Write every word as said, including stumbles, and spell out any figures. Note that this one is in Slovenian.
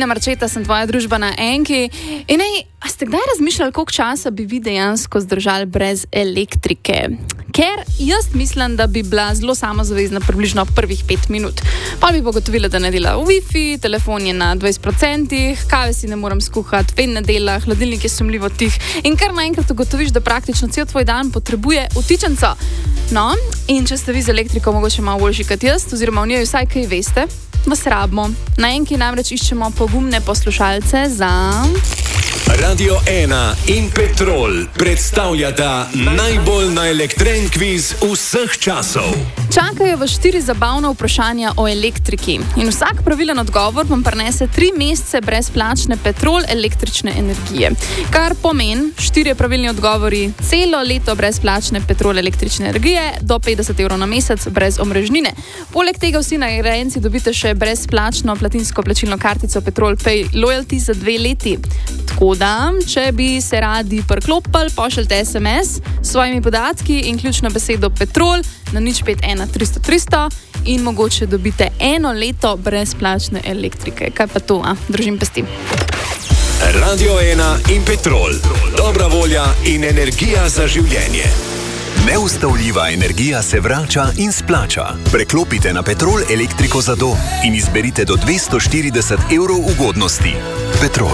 Tina Marčeta, sem tvoja družba na Enki. In ej, a ste kdaj razmišljali, koliko časa bi vi dejansko zdržali brez elektrike? Ker jaz mislim, da bi bila zelo samozavezna približno prvih pet minut. Pa bi pogotovila, da ne dela Wi-Fi, telefon je na dvajset procentov, kave si ne morem skuhati, fen ne dela, hladilnik je sumljivo tih in kar naenkrat ugotoviš, da praktično cel tvoj dan potrebuje vtičenco. No, in če ste vi z elektriko mogoče malo boljši kot jaz, oziroma v njej vsaj kaj veste, vas rabimo. Na Enki namreč iščemo pogumne poslušalce za... Radio ena in Petrol predstavljata najbolj naelektren kviz vseh časov. Čakajo vas štiri zabavna vprašanja o elektriki in vsak pravilen odgovor vam prinese tri mesece brezplačne Petrol električne energije. Kar pomeni štirje pravilni odgovori, celo leto brezplačne Petrol električne energije do petdeset evrov na mesec brez omrežnine. Poleg tega vsi nagrajenci dobite še brezplačno platinsko plačilno kartico Petrol Pay Loyalty za dve leti. Tako da, če bi se radi priklopili, pošljite es em es s svojimi podatki in ključno besedo Petrol na nič pet ena tristo tristo in mogoče dobite eno leto brezplačne elektrike. Kaj pa to, a? Držim pesti. Radio ena in Petrol. Dobra volja in energija za življenje. Neustavljiva energija se vrača in splača. Preklopite na Petrol elektriko za dom in izberite do dvesto štirideset evrov ugodnosti. Petrol.